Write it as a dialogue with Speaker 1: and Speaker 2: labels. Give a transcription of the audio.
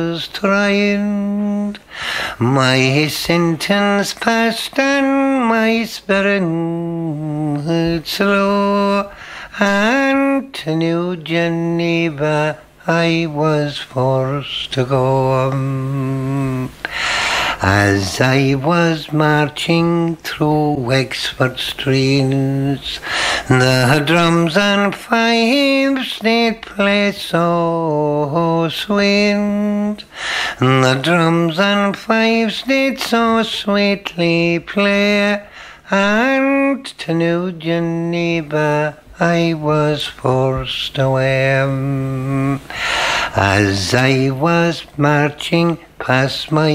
Speaker 1: was trying. My sentence passed and my spirit slow, and to New Geneva I was forced to go. As I was marching through Wexford streets, the drums and fifes did play so sweet. The drums and fifes did so sweetly play, and to New Geneva I was forced away. As I was marching past my